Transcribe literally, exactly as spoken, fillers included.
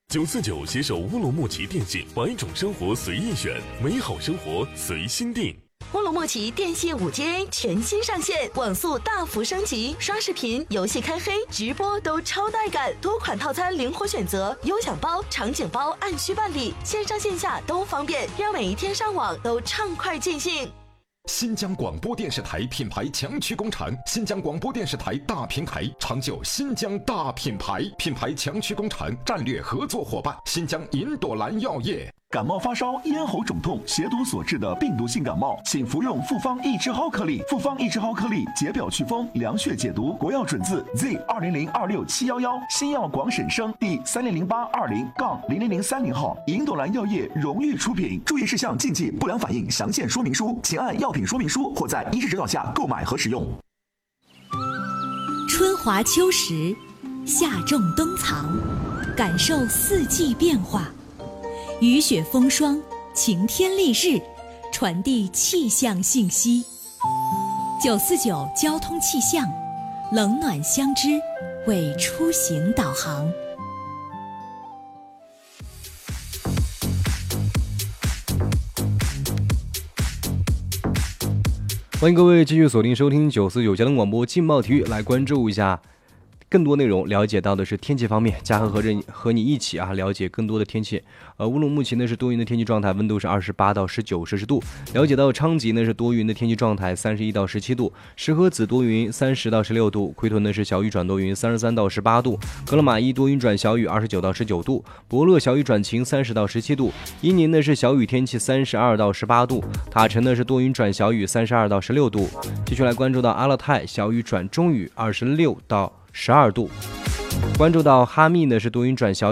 九四九携手乌鲁木齐电信，百种生活随意选，美好生活随心定。 乌鲁木齐电信 五 G A 全新上线，网速大幅升级，刷视频、游戏开黑、直播都超带感，多款套餐灵活选择，优享包、场景包按需办理，线上线下都方便，让每一天上网都畅快尽兴。 新疆广播电视台品牌强区工厂，新疆广播电视台大平台，长久新疆大品牌，品牌强区工厂战略合作伙伴，新疆银朵兰药业。 感冒发烧、咽喉肿痛、血毒所致的病毒性感冒，请服用复方益智蒿颗粒。复方益智蒿颗粒解表祛风、凉血解毒，国药准字 Z 二零零二六七幺幺，新药广审生第三零零八二零杠零零零三零号，银朵兰药业荣誉出品。注意事项、禁忌、不良反应详见说明书，请按药品说明书或在医师指导下购买和使用。 春华秋实，夏种冬藏，感受四季变化。雨雪风霜，晴天丽日，传递气象信息。九四九交通气象，冷暖相知，为出行导航。 欢迎各位继续锁定收听九四九交通广播劲爆体育，来关注一下更多内容。了解到的是天气方面，嘉禾和着和你一起啊了解更多的天气。呃，乌鲁木齐呢是多云的天气状态，温度是二十八到十九摄氏度。了解到昌吉呢是多云的天气状态，三十一到十七度。石河子多云，三十到十六度。奎屯呢是小雨转多云，三十三到十八度。格勒玛依多云转小雨，二十九到十九度。博乐小雨转晴，三十到十七度。伊宁呢是小雨天气，三十二到十八度。塔城呢是多云转小雨，三十二到十六度。继续来关注到阿勒泰小雨转中雨，二十六到十二度。关注到哈密呢是多云转小雨。